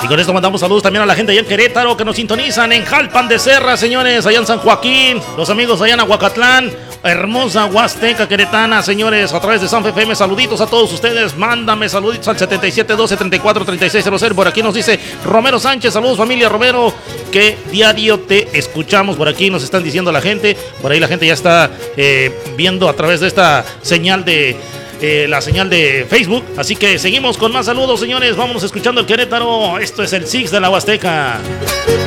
con esto mandamos saludos también a la gente allá en Querétaro que nos sintonizan en Jalpan de Serra, señores, allá en San Joaquín, los amigos allá en Aguacatlán, hermosa Huasteca queretana, señores, a través de San FM. Saluditos a todos ustedes, mándame saluditos al 7712-343600. Por aquí nos dice Romero Sánchez, saludos familia Romero, que diario te escuchamos. Por aquí nos están diciendo la gente, por ahí la gente ya está viendo a través de esta señal de la señal de Facebook. Así que seguimos con más saludos, señores. Vámonos escuchando el Querétaro. Esto es el Six de la Huasteca.